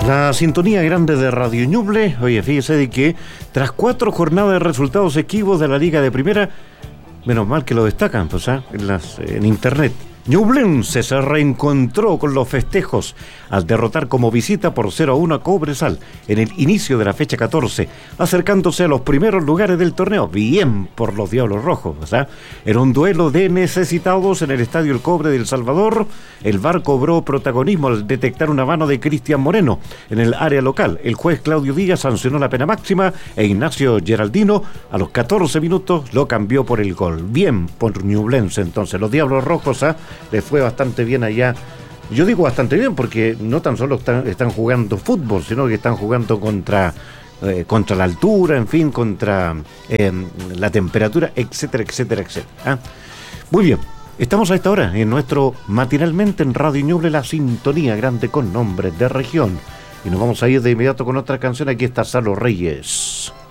La sintonía grande de Radio Ñuble. Oye, fíjese de que tras 4 jornadas de resultados esquivos de la Liga de Primera, menos mal que lo destacan, pues, en internet, Ñublense se reencontró con los festejos al derrotar como visita por 0-1 a Cobresal en el inicio de la fecha 14, acercándose a los primeros lugares del torneo. Bien por los Diablos Rojos, ¿verdad? En un duelo de necesitados en el Estadio El Cobre de El Salvador, el VAR cobró protagonismo al detectar una mano de Cristian Moreno en el área local. El juez Claudio Díaz sancionó la pena máxima e Ignacio Geraldino a los 14 minutos lo cambió por el gol. Bien por Ñublense, entonces los Diablos Rojos, les fue bastante bien allá. Yo digo bastante bien porque no tan solo están jugando fútbol, sino que están jugando contra la altura, en fin, contra la temperatura, etcétera, etcétera, etcétera. Muy bien, estamos a esta hora en nuestro matinalmente en Radio Ñuble, la sintonía grande con nombres de región. Y nos vamos a ir de inmediato con otra canción. Aquí está Salo Reyes.